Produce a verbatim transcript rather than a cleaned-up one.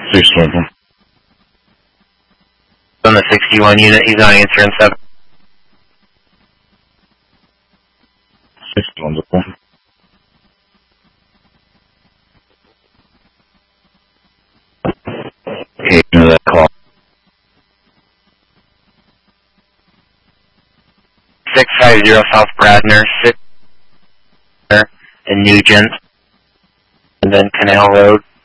six one one. On the sixty-one unit, he's not answering seven. six one one. Okay, you know that call. six five zero South Bradner, six in Nugent, and then Canal Road.